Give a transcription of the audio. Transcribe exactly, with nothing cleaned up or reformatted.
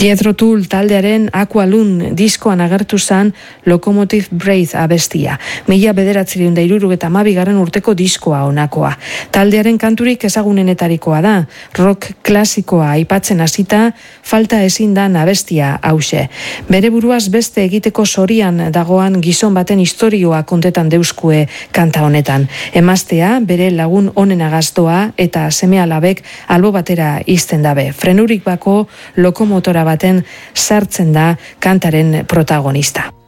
Jethro Tull taldearen Aqualung diskoan agertu zan Locomotive Breath abestia. Mila bederatziehun eta hirurogeita hamabigarren urteko diskoa honakoa. Taldearen kanturik ezagunenetarikoa da, rock klasikoa aipatzen hasita, falta ezin da abestia hause. Bere buruaz beste egiteko zorian dagoan gizon baten istorioa kontetan deuskue kanta honetan. Emaztea bere lagun onena gaztoa eta seme-alabek albo batera izten dabe. Frenurik bako lokomotora baten sartzen da kantaren protagonista.